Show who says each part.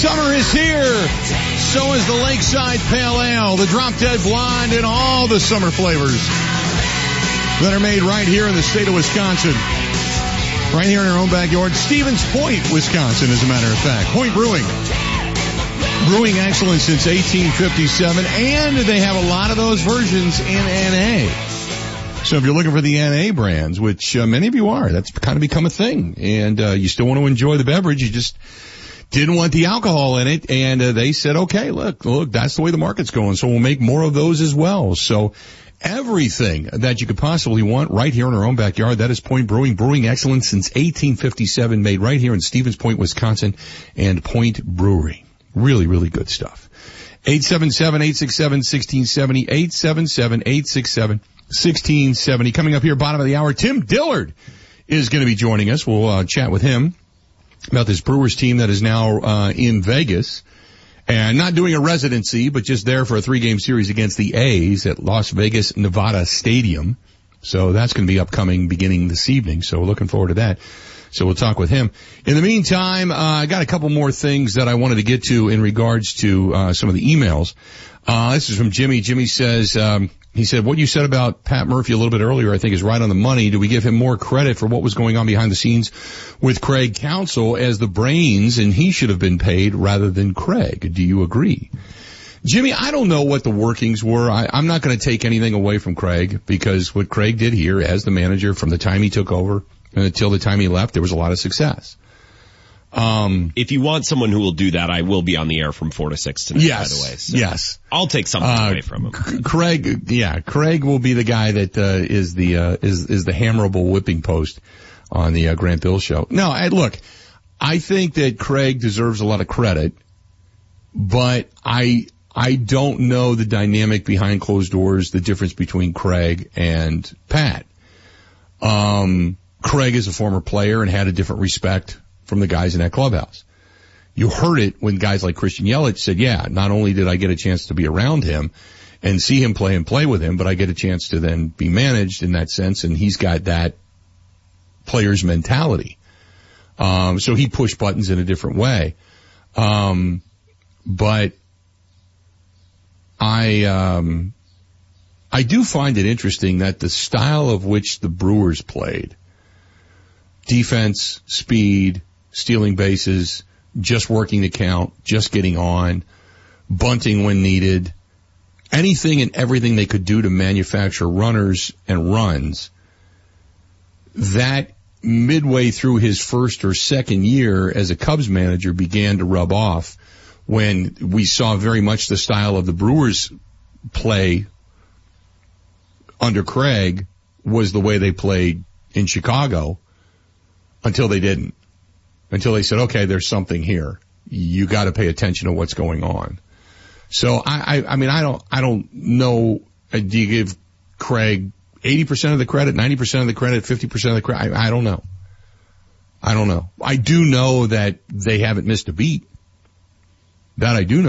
Speaker 1: Summer is here. So is the Lakeside Pale Ale, the Drop Dead Blonde, and all the summer flavors that are made right here in the state of Wisconsin. Right here in our own backyard. Stevens Point, Wisconsin, as a matter of fact. Point Brewing. Brewing excellence since 1857, and they have a lot of those versions in NA. So if you're looking for the NA brands, which many of you are, that's kind of become a thing. And you still want to enjoy the beverage, you just didn't want the alcohol in it. And they said, okay, look, that's the way the market's going, so we'll make more of those as well. So everything that you could possibly want right here in our own backyard, that is Point Brewing. Brewing excellence since 1857, made right here in Stevens Point, Wisconsin, and Point Brewery. Really, really good stuff. 877-867-1670, 877-867-1670. Coming up here, bottom of the hour, Tim Dillard is going to be joining us. We'll chat with him about this Brewers team that is now in Vegas. And not doing a residency, but just there for a 3-game series against the A's at Las Vegas, Nevada Stadium. So that's going to be upcoming beginning this evening. So we're looking forward to that. So we'll talk with him. In the meantime, I got a couple more things that I wanted to get to in regards to some of the emails. This is from Jimmy. Jimmy says, he said, what you said about Pat Murphy a little bit earlier, I think, is right on the money. Do we give him more credit for what was going on behind the scenes with Craig Counsell as the brains, and he should have been paid rather than Craig? Do you agree? Jimmy, I don't know what the workings were. I'm not going to take anything away from Craig, because what Craig did here as the manager from the time he took over until the time he left, there was a lot of success.
Speaker 2: If you want someone who will do that, I will be on the air from 4 to 6 tonight,
Speaker 1: yes,
Speaker 2: by the way. So
Speaker 1: yes.
Speaker 2: I'll take something away from him.
Speaker 1: Craig will be the guy that, is the hammerable whipping post on the Grant Bill show. No, look, I think that Craig deserves a lot of credit, but I don't know the dynamic behind closed doors, the difference between Craig and Pat. Craig is a former player and had a different respect from the guys in that clubhouse. You heard it when guys like Christian Yelich said, yeah, not only did I get a chance to be around him and see him play and play with him, but I get a chance to then be managed in that sense, and he's got that player's mentality. So he pushed buttons in a different way. But I do find it interesting that the style of which the Brewers played, defense, speed, stealing bases, just working the count, just getting on, bunting when needed, anything and everything they could do to manufacture runners and runs, that midway through his first or second year as a Cubs manager began to rub off when we saw very much the style of the Brewers play under Craig was the way they played in Chicago, until they didn't. Until they said, okay, there's something here. You got to pay attention to what's going on. So I mean, I don't know. Do you give Craig 80% of the credit, 90% of the credit, 50% of the credit? I don't know. I do know that they haven't missed a beat. That I do know.